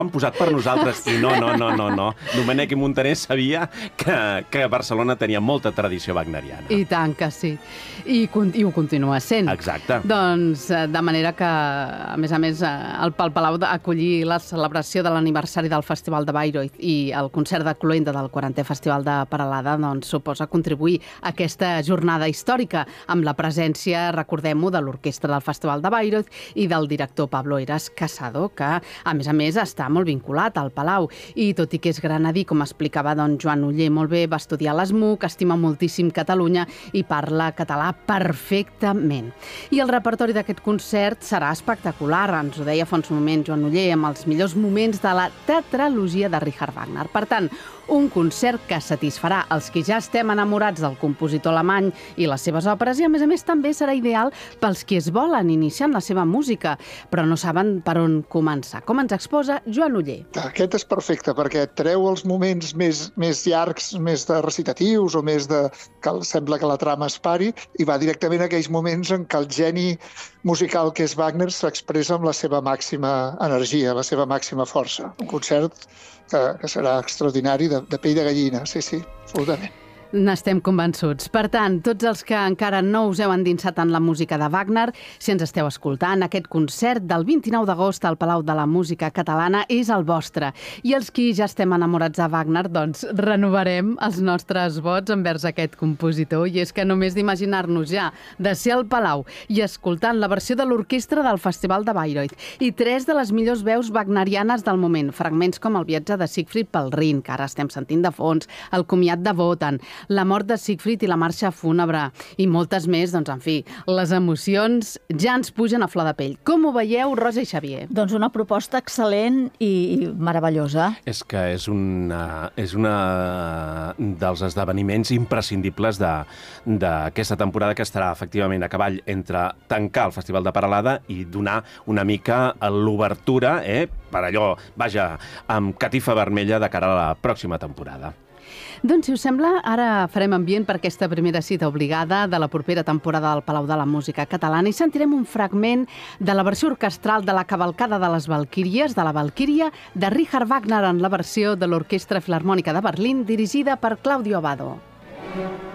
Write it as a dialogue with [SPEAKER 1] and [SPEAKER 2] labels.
[SPEAKER 1] han posat per nosaltres. I no. Domènech i Montaner sabia que Barcelona tenia molta tradició wagneriana.
[SPEAKER 2] I tant que sí. I ho continua sent.
[SPEAKER 1] Exacte.
[SPEAKER 2] Doncs, de manera que, a més, el Palau d'acollir la celebració de l'aniversari del Festival de Bayreuth i el concert de cloenda del 40è Festival de Peralada, doncs, suposa contribuir a aquesta jornada històrica amb la presència, recordem-ho, de l'orquestra del Festival de Bayreuth i del director Pablo Heras Casado, que, a més, està molt vinculat al Palau. I tot i que és granadí, com explicava Joan Oller molt bé, va estudiar a l'ESMUC, estima moltíssim Catalunya i parla català perfectament. I el repertori d'aquest concert serà espectacular, ens ho deia fa uns moments Joan Oller, amb els millors moments de la tetralogia de Richard Wagner. Per tant, un concert que satisfarà els que ja estem enamorats del compositor alemany i les seves òperes i, a més, també serà ideal pels qui es volen iniciar en la seva música, però no saben per on començar. Com ens exposa Joan Oller.
[SPEAKER 3] Aquest és perfecte perquè treu els moments més llargs, més de recitatius o més de que sembla que la trama es pari i va directament a aquells moments en què el geni musical que és Wagner s'expressa amb la seva màxima energia, la seva màxima força. Un concert que serà extraordinari, de pell de gallina, sí, absolutament.
[SPEAKER 2] N'estem convençuts. Per tant, tots els que encara no us heu endinsat en la música de Wagner, si ens esteu escoltant, aquest concert del 29 d'agost al Palau de la Música Catalana és el vostre. I els qui ja estem enamorats de Wagner, doncs renovarem els nostres vots envers aquest compositor. I és que només d'imaginar-nos ja de ser al Palau i escoltant la versió de l'orquestra del Festival de Bayreuth i 3 de les millors veus wagnerianes del moment, fragments com el viatge de Siegfried pel Rin, que ara estem sentint de fons, el comiat de Wotan, la mort de Siegfried i la marxa fúnebre i moltes més, doncs, en fi, les emocions ja ens pugen a flor de pell. Com ho veieu, Rosa i Xavier?
[SPEAKER 4] Doncs una proposta excel·lent i meravellosa. És
[SPEAKER 1] que és una dels esdeveniments imprescindibles d'aquesta temporada que estarà efectivament a cavall entre tancar el Festival de Peralada i donar una mica l'obertura, per allò, vaja, amb catifa vermella de cara a la pròxima temporada.
[SPEAKER 2] Doncs, si us sembla, ara farem ambient per aquesta primera cita obligada de la propera temporada del Palau de la Música Catalana i sentirem un fragment de la versió orquestral de la Cavalcada de les Valquíries, de la Valquíria, de Richard Wagner en la versió de l'Orquestra Filharmònica de Berlín, dirigida per Claudio Abbado.